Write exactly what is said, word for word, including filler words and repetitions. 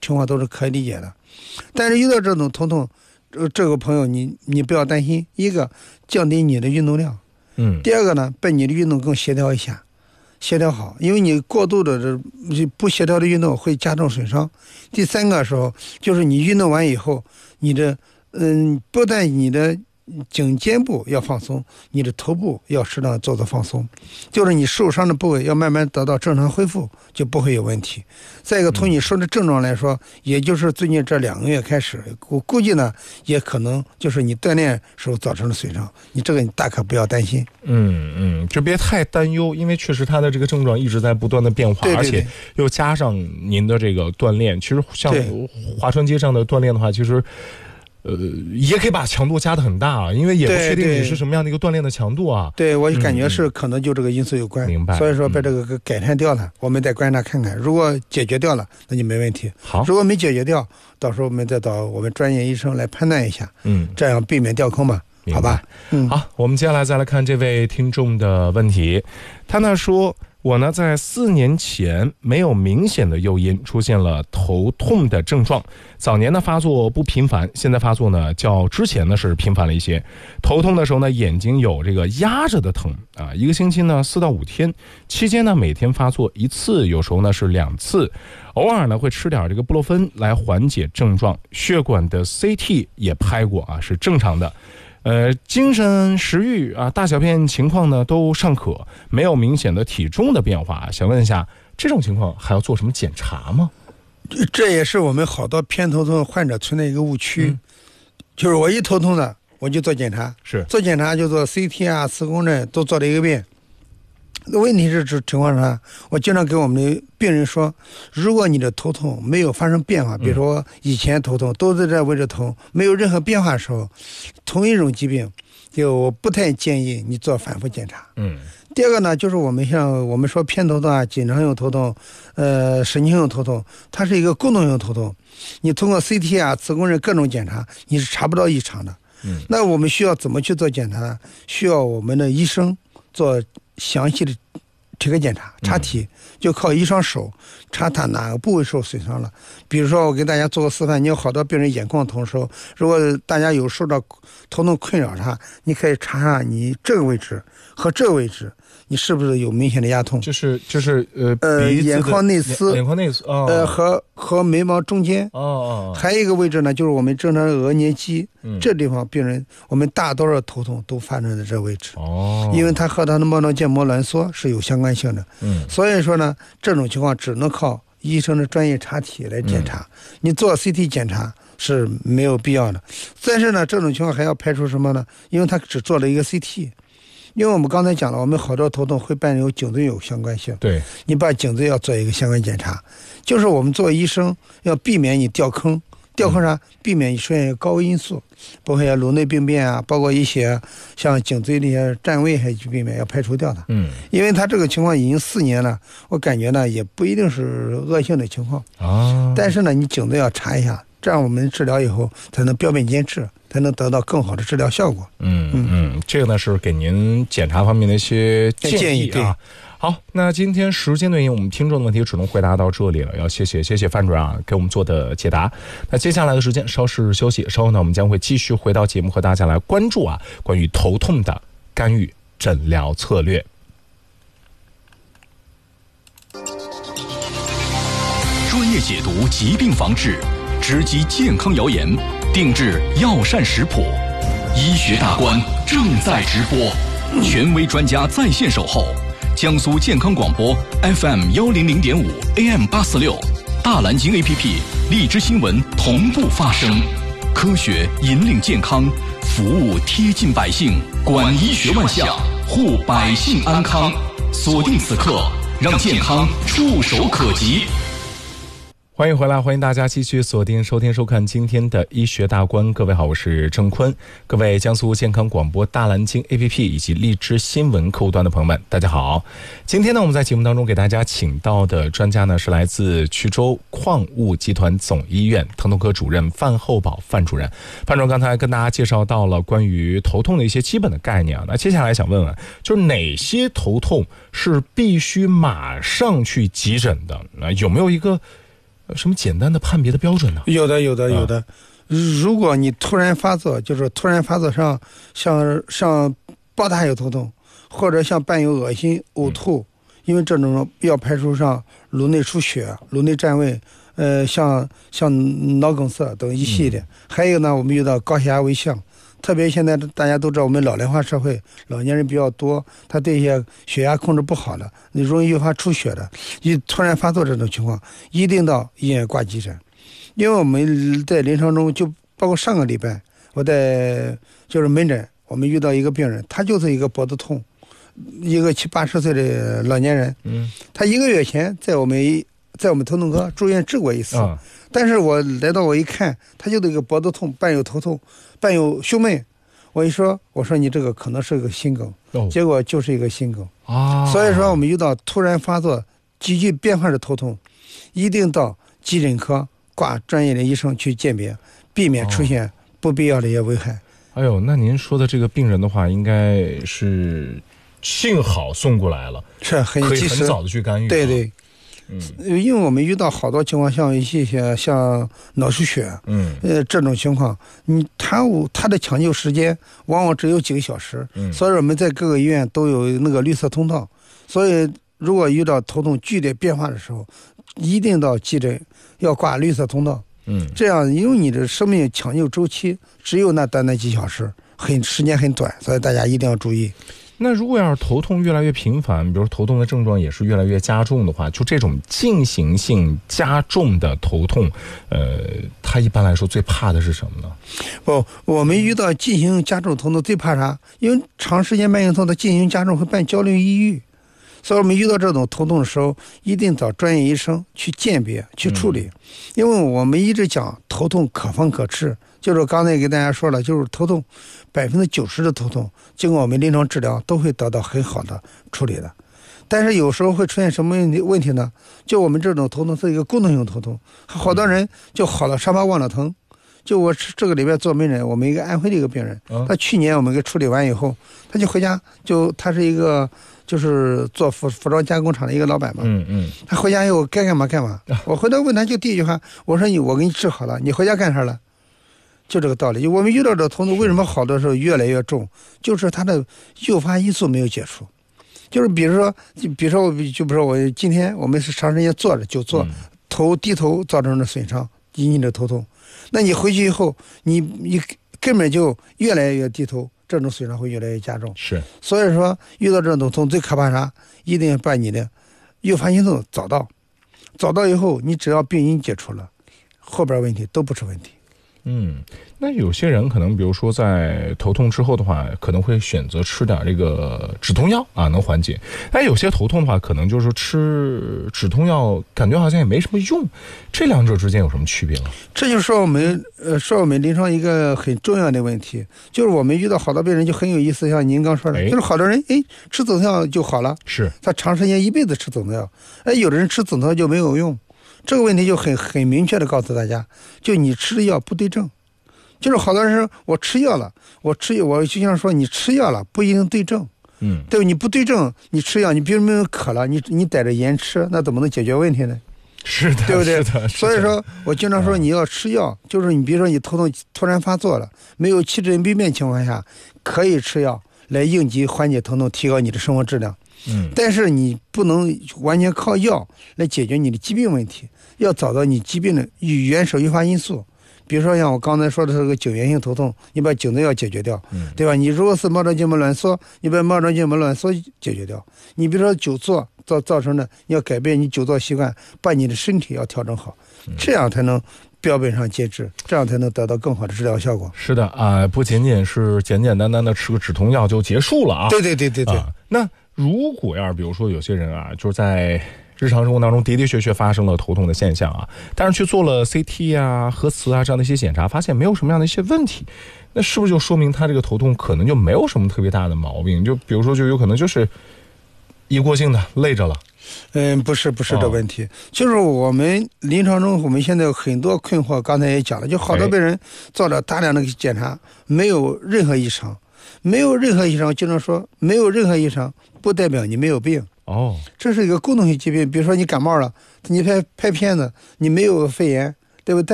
情况都是可以理解的。但是遇到这种头痛，这这个朋友你你不要担心，一个降低你的运动量， 嗯， 第二个呢，把你的运动更协调一下，协调好，因为你过度的这不协调的运动会加重损伤。第三个时候就是你运动完以后，你的嗯，不但你的颈肩部要放松，你的头部要适当做做放松，就是你受伤的部位要慢慢得到正常恢复，就不会有问题。再一个，从你说的症状来说，也就是最近这两个月开始，我估计呢，也可能就是你锻炼时候造成的损伤，你这个你大可不要担心。 嗯嗯，就别太担忧，因为确实他的这个症状一直在不断的变化， 对对对， 而且又加上您的这个锻炼，其实像划船机上的锻炼的话，其实。呃，也可以把强度加得很大啊，因为也不确定你是什么样的一个锻炼的强度啊。 对，我感觉是可能就这个因素有关。 明白。 所以说把这个改善掉了，嗯、我们再观察看看，如果解决掉了，那就没问题。 好， 如果没解决掉，到时候我们再找我们专业医生来判断一下，嗯，这样避免掉坑嘛，好吧？ 嗯，好，我们接下来再来看这位听众的问题，他呢说。我呢，在四年前没有明显的诱因，出现了头痛的症状。早年呢发作不频繁，现在发作呢较之前呢是频繁了一些。头痛的时候呢，眼睛有这个压着的疼啊，一个星期呢四到五天，期间呢每天发作一次，有时候呢是两次，偶尔呢会吃点这个布洛芬来缓解症状。血管的 C T 也拍过啊，是正常的。呃，精神、食欲啊，大小便情况呢都尚可，没有明显的体重的变化。想问一下，这种情况还要做什么检查吗？ 这也是我们好多偏头痛患者存在一个误区，嗯、就是我一头痛的我就做检查， 是做检查就做 C T 啊、磁共振都做了一个遍。问题是这情况上，我经常给我们的病人说，如果你的头痛没有发生变化，比如说以前头痛都在这位置痛，没有任何变化的时候，同一种疾病，就我不太建议你做反复检查。嗯。第二个呢，就是我们像我们说偏头痛啊、紧张性头痛、呃神经性头痛，它是一个功能性头痛，你通过 C T 啊、磁共振各种检查，你是查不到异常的。嗯。那我们需要怎么去做检查呢？需要我们的医生做详细的体格检查，查体就靠一双手查他哪个部位受损伤了。比如说我给大家做个示范，你有好多病人眼眶疼的时候，如果大家有受到头痛困扰他，你可以查查你这个位置和这个位置你是不是有明显的压痛， 就是就是呃呃眼眶内丝眼眶内丝哦呃和和眉毛中间哦哦， 还有一个位置呢，就是我们正常的额颞肌，嗯、这地方病人我们大多数头痛都发生在这个位置哦，因为它和他的毛囊腱膜挛缩是有相关性的，嗯，所以说呢，这种情况只能靠医生的专业查体来检查，嗯、你做 C T 检查是没有必要的。但是呢，这种情况还要排除什么呢？因为他只做了一个 C T。因为我们刚才讲了，我们好多头痛会伴有颈椎有相关性， 对， 你把颈椎要做一个相关检查，就是我们作为医生要避免你掉坑，掉坑啥？嗯、避免你出现一个高危因素，包括颅内病变啊，包括一些像颈椎那些占位，还去避免要排除掉它。嗯，因为他这个情况已经四年了，我感觉呢也不一定是恶性的情况啊，但是呢你颈椎要查一下，这样我们治疗以后才能标本兼治。才能得到更好的治疗效果。 嗯嗯，这个呢是给您检查方面的一些建议啊。好，那今天时间对应，我们听众的问题只能回答到这里了，要谢谢谢谢范主任啊给我们做的解答。那接下来的时间稍事休息，稍后呢我们将会继续回到节目和大家来关注啊关于头痛的干预诊疗策略。 专业解读疾病防治，直击健康谣言，定制药膳食谱，医学大观正在直播，权威专家在线守候。江苏健康广播 F M 幺零零点五 A M 八四六，大蓝鲸 A P P， 荔枝新闻同步发声，科学引领健康，服务贴近百姓，管医学万象，护百姓安康。锁定此刻，让健康触手可及。 欢迎回来，欢迎大家继续锁定收听收看今天的医学大观。各位好，我是郑坤。各位江苏健康广播大蓝鲸 A P P 以及荔枝新闻客户端的朋友们，大家好。今天呢，我们在节目当中给大家请到的专家呢，是来自衢州矿物集团总医院疼痛科主任范厚宝范主任。范主任刚才跟大家介绍到了关于头痛的一些基本的概念啊，那接下来想问问，就是哪些头痛是必须马上去急诊的？那有没有一个什么简单的判别的标准呢？ 有的，有的，有的。啊、如果你突然发作，就是突然发作上像像爆大有头痛，或者像伴有恶心、呕吐，嗯、因为这种要排除上颅内出血、颅内占位，呃，像像脑梗塞等一系列。嗯、还有呢，我们遇到高血压为象。特别现在大家都知道，我们老龄化社会，老年人比较多，他对一些血压控制不好的，你容易诱发出血的，一突然发作这种情况，一定到医院挂急诊。因为我们在临床中，就包括上个礼拜，我在就是门诊，我们遇到一个病人，他就是一个脖子痛，一个七八十岁的老年人，嗯，他一个月前在我们在我们头痛科住院治过一次。啊，但是我来到我一看，他就这个脖子痛，伴有头痛，伴有胸闷。我一说，我说你这个可能是个心梗，哦、结果就是一个心梗啊。所以说，我们遇到突然发作、急剧变化的头痛，一定到急诊科挂专业的医生去鉴别，避免出现不必要的一些危害。哦、 哎呦，那您说的这个病人的话，应该是幸好送过来了， 是很可以很早的去干预。 对对。嗯，因为我们遇到好多情况，像一些些像脑出血，嗯，呃，这种情况，你他他的抢救时间往往只有几个小时，嗯，所以我们在各个医院都有那个绿色通道，所以如果遇到头痛剧烈变化的时候，一定到急诊要挂绿色通道，嗯，这样因为你的生命抢救周期只有那短短几小时，很时间很短，所以大家一定要注意。 那如果要是头痛越来越频繁，比如头痛的症状也是越来越加重的话，就这种进行性加重的头痛，呃，它一般来说最怕的是什么呢？ 不，我们遇到进行加重头痛最怕啥？因为长时间慢性头痛进行加重会伴焦虑抑郁，所以我们遇到这种头痛的时候，一定找专业医生去鉴别去处理。嗯、因为我们一直讲头痛可防可治，就是刚才给大家说了，就是头痛百分之九十的头痛经过我们临床治疗都会得到很好的处理的。但是有时候会出现什么问题问题呢？就我们这种头痛是一个功能性头痛，好多人就好了伤疤忘了疼。就我这个礼拜做门诊，我们一个安徽的一个病人，他去年我们给处理完以后，他就回家，就他是一个就是做服服装加工厂的一个老板嘛，嗯嗯，他回家以后该干嘛干嘛。我回头问他就第一句话，我说你我给你治好了，你回家干啥了？就这个道理。我们遇到这头痛为什么好的时候越来越重，就是它的诱发因素没有解除。就是比如说，就比如说我就比如说我今天我们是长时间坐着久坐，嗯、头低头造成的损伤引起的头痛，那你回去以后，你你根本就越来越低头，这种损伤会越来越加重。 是， 所以说遇到这种头痛最可怕啥？一定要把你的诱发因素找到，找到以后，你只要病因解除了，后边问题都不是问题。 嗯，那有些人可能比如说在头痛之后的话，可能会选择吃点这个止痛药啊，能缓解。但有些头痛的话，可能就是吃止痛药感觉好像也没什么用，这两者之间有什么区别呢？ 这就是说我们呃说我们临床一个很重要的问题，就是我们遇到好多病人就很有意思，像您刚说的，就是好多人哎吃止痛药就好了， 是他长时间一辈子吃止痛药，哎有的人吃止痛药就没有用。这个问题就很很明确的告诉大家，就你吃的药不对症，就是好多人说我吃药了，我吃我就像说你吃药了不一定对症，嗯，对吧？你不对症，你吃药，你比如没有渴了，你你带着盐吃，那怎么能解决问题呢？ 是的， 对不对？ 是的， 所以说我经常说你要吃药，嗯、就是你比如说你头痛突然发作了，没有气滞病变情况下，可以吃药来应急缓解疼痛，提高你的生活质量。嗯，但是你不能完全靠药来解决你的疾病问题，要找到你疾病的原始诱发因素。比如说像我刚才说的这个颈源性头痛，你把颈子要解决掉，嗯、对吧？你如果是毛状筋膜挛缩，你把毛状筋膜挛缩解决掉。你比如说久坐造造成的，你要改变你久坐习惯，把你的身体要调整好，嗯、这样才能标本上接治，这样才能得到更好的治疗效果。 是的啊、呃，不仅仅是简简单单的吃个止痛药就结束了啊。 对对对对对。啊、 那如果要是比如说有些人啊，就是在日常生活当中的的确确发生了头痛的现象啊，但是去做了 C T 啊、核磁啊这样的一些检查，发现没有什么样的一些问题，那是不是就说明他这个头痛可能就没有什么特别大的毛病？就比如说，就有可能就是一过性的累着了。 嗯，不是不是这问题，哦、就是我们临床中我们现在有很多困惑，刚才也讲了，就好多病人做了大量的检查，没有任何异常。没有任何异常，经常说没有任何异常不代表你没有病， 哦， 这是一个共同性疾病。比如说你感冒了，你拍拍片子，你没有肺炎，对不对？